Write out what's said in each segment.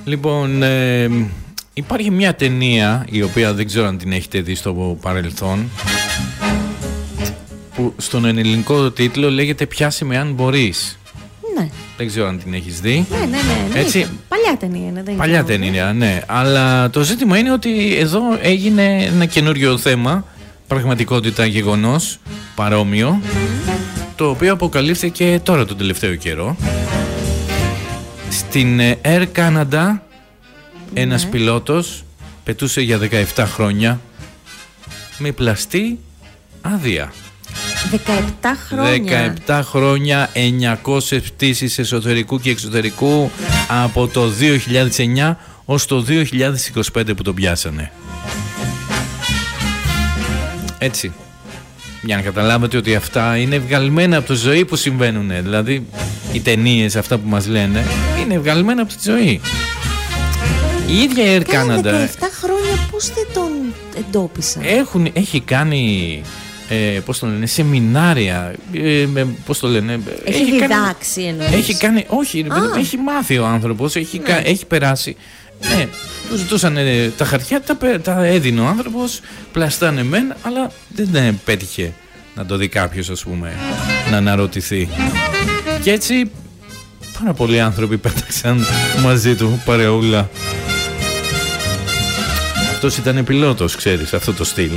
Λοιπόν, υπάρχει μια ταινία η οποία δεν ξέρω αν την έχετε δει στο παρελθόν, που στον ελληνικό τίτλο λέγεται «Πιάσε με αν μπορείς». Ναι. Δεν ξέρω αν την έχεις δει. Ναι. Έτσι, παλιά ταινία είναι. παλιά ταινία, ναι. Αλλά το ζήτημα είναι ότι εδώ έγινε ένα καινούριο θέμα, πραγματικότητα, γεγονός, παρόμοιο, το οποίο αποκαλύφθηκε τώρα τον τελευταίο καιρό. Στην Air Canada ένας πιλότος πετούσε για 17 χρόνια με πλαστή άδεια. 17 χρόνια. 17 χρόνια, 900 πτήσεις εσωτερικού και εξωτερικού από το 2009 ως το 2025 που τον πιάσανε. Έτσι. Για να καταλάβετε ότι αυτά είναι βγαλμένα από τη ζωή που συμβαίνουν. Δηλαδή οι ταινίες αυτά που μας λένε είναι βγαλμένα από τη ζωή. Η ίδια Air Canada 17 χρόνια πώς δεν τον εντόπισαν? Έχει κάνει πώς το λένε, σεμινάρια, πώς το λένε, έχει διδάξει εννοείς? Έχει κάνει, όχι, έχει μάθει ο άνθρωπος, έχει περάσει. Ναι, του ζητούσαν τα χαρτιά, τα έδινε ο άνθρωπος, πλαστάνε μεν, αλλά δεν πέτυχε να το δει κάποιος, ας πούμε, να αναρωτηθεί. Και έτσι πάρα πολλοί άνθρωποι πέταξαν μαζί του παρεούλα. Αυτός ήταν πιλότος, ξέρεις, αυτό το στυλ.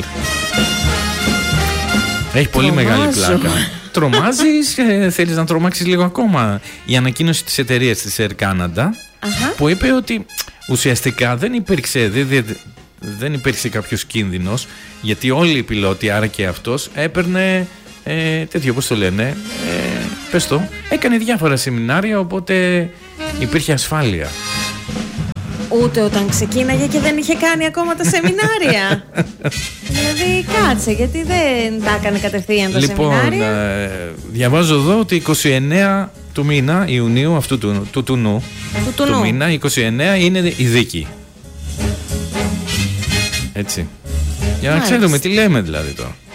Έχει πολύ μεγάλη πλάκα. Τρομάζεις, θέλεις να τρομάξεις λίγο ακόμα. Η ανακοίνωση της εταιρείας της Air Canada που είπε ότι ουσιαστικά δεν υπήρξε κάποιος κίνδυνος, γιατί όλοι οι πιλότοι, άρα και αυτός, έπαιρνε τέτοιο, πώς το λένε, πες το, έκανε διάφορα σεμινάρια, οπότε υπήρχε ασφάλεια. Ούτε όταν ξεκίναγε και δεν είχε κάνει ακόμα τα σεμινάρια. Δηλαδή κάτσε, γιατί δεν τα έκανε κατευθείαν τα σεμινάρια? Λοιπόν, διαβάζω εδώ ότι 29 του μήνα Ιουνίου αυτού του μήνα, 29 είναι η δίκη. Έτσι. Για να ξέρουμε τι λέμε δηλαδή τώρα.